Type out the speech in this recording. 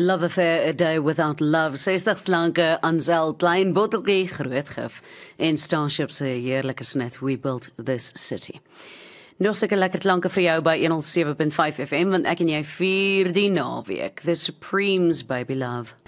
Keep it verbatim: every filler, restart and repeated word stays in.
Love Affair, A Day Without Love, sestig slanke Ansel Klein Botteltjie Groot Gif en Starship se heerlike snit We Built This City. Nog sulke lekker klanke vir jou by honderd sewe punt vyf F M, want ek en jy vier die naweek. The Supremes, Baby Love.